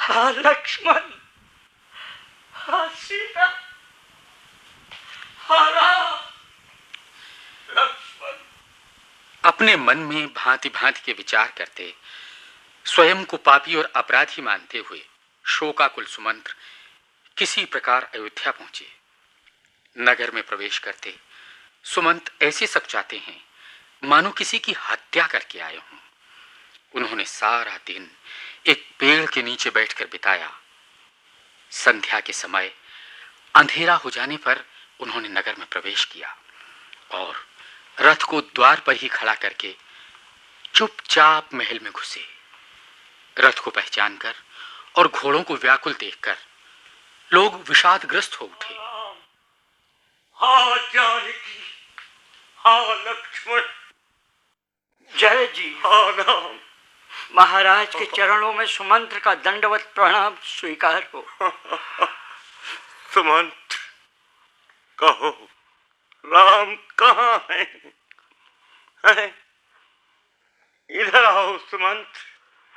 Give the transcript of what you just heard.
हाँ लक्ष्मण, हाँ सीता, हाँ राम। लक्ष्मण अपने मन में भांति भांति के विचार करते, स्वयं को पापी और अपराधी मानते हुए शोकाकुल सुमंत्र किसी प्रकार अयोध्या पहुंचे। नगर में प्रवेश करते सुमंत ऐसे सब चाहते हैं मानो किसी की हत्या करके आए हों। उन्होंने सारा दिन एक पेड़ के नीचे बैठकर बिताया। संध्या के समय अंधेरा हो जाने पर उन्होंने नगर में प्रवेश किया और रथ को द्वार पर ही खड़ा करके चुपचाप महल में घुसे। रथ को पहचानकर और घोड़ों को व्याकुल देखकर लोग विषादग्रस्त हो उठे। हाँ जानकी, हाँ लक्ष्मण, जय जी। हाँ राम। महाराज के चरणों में सुमंत्र का दंडवत प्रणाम स्वीकार हो। सुमंत्र, कहो राम कहाँ है? इधर आओ सुमंत्र।